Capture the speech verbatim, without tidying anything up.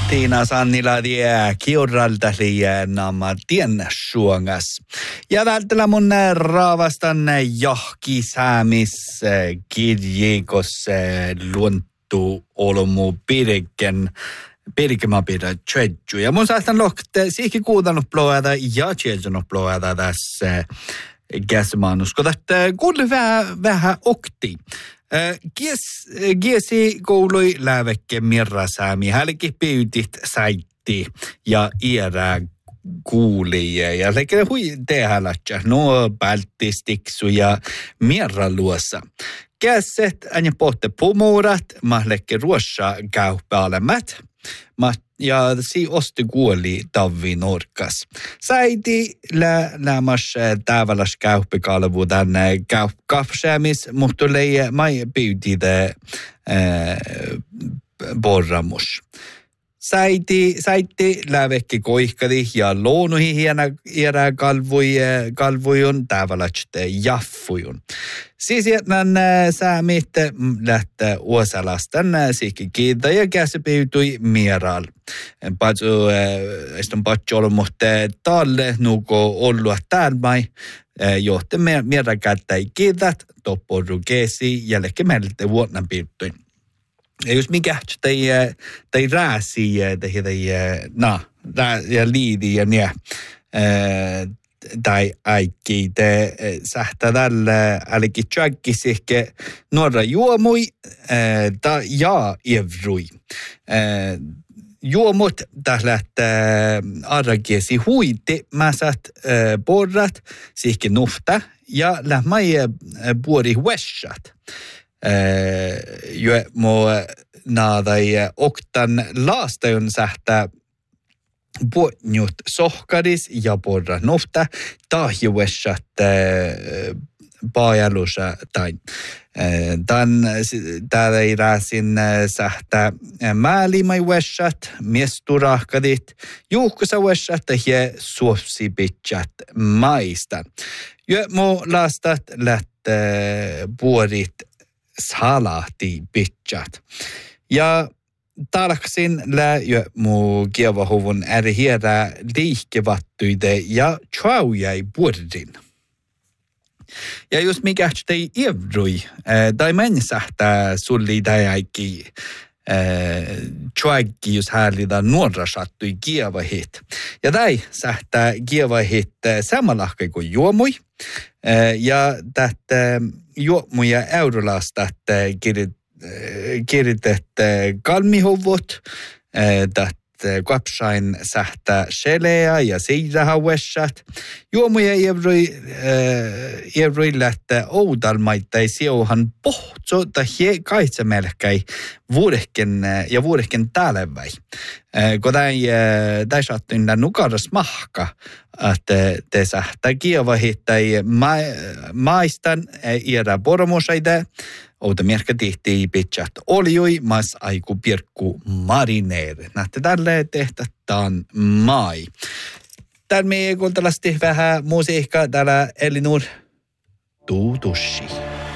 Tiina Sannila die kiorralta liiennama tien suongas. Ja välttämättä mun raavastan johki saamis kirjikos luontu olomu pirikken pirkema pidä tredju. Ja mun saastan lohte siikin kuutanut ploada ja tjesunut ploada tässä käsimannusko. Että kuule vähän, vähän okti. Kies, kiesi koului lävekke mirrasaami. Hälki pyytit saitti ja iärää kuuli. Ja lekele hui tehdä nuo palttistiksu ja mirraluossa. Käset aina pohte pumurat, mä lekke ruossa käypäälemmät. Ja si osti kuoli tavvi norkas. Saiti lä lämmas tavallas käyppikalvu tänne käypkapsäämis, mutta leijä mai pyytide borramus. Saiti, saiti lävekki koihkadi ja loonuhi hiena iärää kalvujun tavallaste jaffujun. Siis jätnän saamit lähtee uosalastan siikki kiitä ja käsipyytui mieral. Patsu, estän patsu ollut muhte talle nuko ollut tärmai, johte mierä kättäi kiität, topporu keesi ja lekke meiltä vuotnan piirtuin. Ja jos mikä tai tai rääsi tai tai na ja liidi ja nää tai aikki te sähtä tällä alikin tjäkkisikke nuora juomui ta ja evrui juomut tällä arrakiesi huiti mäsät porrat sihke nufta ja lähmai puori huessat. Jo mo naadai oktan laastajun sähtää puotnjut sohkadis ja porra nufta tahjuessat paajalusa tain. Tän täällä ei rääsin sähtää määlimai wessat, miesturahkadit, juhkusa wessat ja suopsipitsat maistan. Jo mo laastat lähtee puorit salahti pitchat. Ja talksin läjö muu kievahuvun eri hierää liikkevattuide ja tjaujai puordin. Ja jos mikä ei evrui, tai mensähtää sulli tai aikki tjaikki, jos häälitä nuora sattui kievahit. Ja tai sähtää kievahit samalahkai kuin juomui. Ja tätä juomuja eurolasta kirjoitetta kalmihuvut, tätä kapsain sähtää seleä ja siirahauessat. Juomuja evroi lähtee oudalmaittai siuhan pohtso tai kaitsemelkäi vuodehken ja vuodehken talevai. Kun tämä saattiin nukaras mahka, että te sähtää kievahit tai maistan iärä poromusaita, outa mierkä tihti pitsat oljui, mas aiku pirkku marineeri. Nähtä tälle tehtätään mai. Täällä me kuuntelasti vähän musiikkaa täällä Elinur Tuutussi.